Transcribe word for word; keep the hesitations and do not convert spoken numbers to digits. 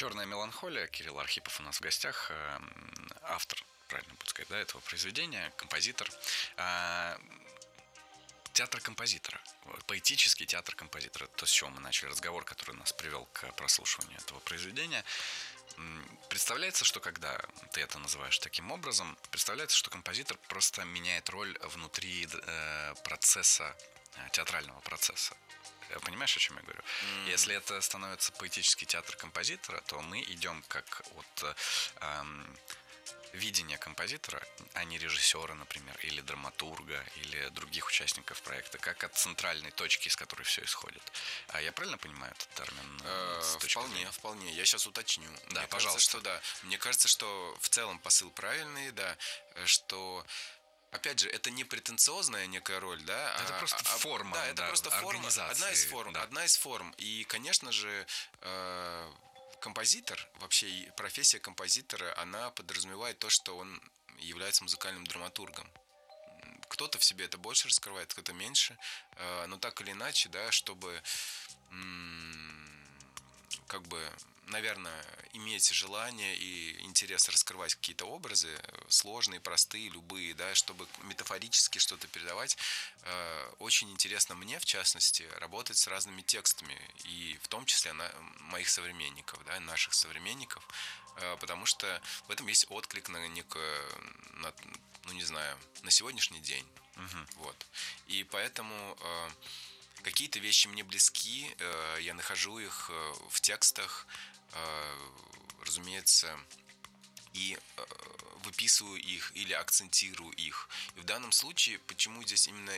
«Черная меланхолия», Кирилл Архипов у нас в гостях, автор, правильно будет сказать, да, этого произведения, композитор. Театр композитора, поэтический театр композитора, то, с чего мы начали разговор, который нас привел к прослушиванию этого произведения. Представляется, что когда ты это называешь таким образом, представляется, что композитор просто меняет роль внутри э, процесса, театрального процесса. Понимаешь, о чем я говорю? Mm. Если это становится поэтический театр композитора, то мы идем как от эм, видения композитора, а не режиссера, например, или драматурга, или других участников проекта, как от центральной точки, из которой все исходит. А я правильно понимаю этот термин? Э, вполне, зрения? вполне. Я сейчас уточню. Да, Мне пожалуйста. Кажется, что, да. Мне кажется, что в целом посыл правильный, да, что... Опять же, это не претенциозная некая роль, да? Это а, просто а, форма, да, это да, просто форма, одна из форм, да. одна из форм. И, конечно же, э, композитор, вообще профессия композитора, она подразумевает то, что он является музыкальным драматургом. Кто-то в себе это больше раскрывает, кто-то меньше, э, но так или иначе, да, чтобы м- как бы, наверное, иметь желание и интерес раскрывать какие-то образы, сложные, простые, любые, да, чтобы метафорически что-то передавать. Э, очень интересно мне, в частности, работать с разными текстами, и в том числе на моих современников, да, наших современников, э, потому что в этом есть отклик на некое, на, ну не знаю, на сегодняшний день. Uh-huh. Вот. И поэтому э, какие-то вещи мне близки, э, я нахожу их э, в текстах, э, разумеется, и э, выписываю их или акцентирую их. И в данном случае, почему здесь именно